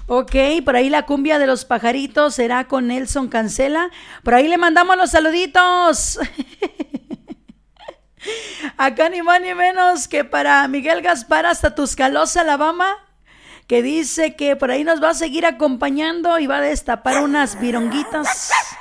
Ok, por ahí la cumbia de los pajaritos será con Nelson Cancela. Por ahí le mandamos los saluditos. Acá ni más ni menos que para Miguel Gaspar hasta Tuscaloosa, Alabama, que dice que por ahí nos va a seguir acompañando y va a destapar unas vironguitas.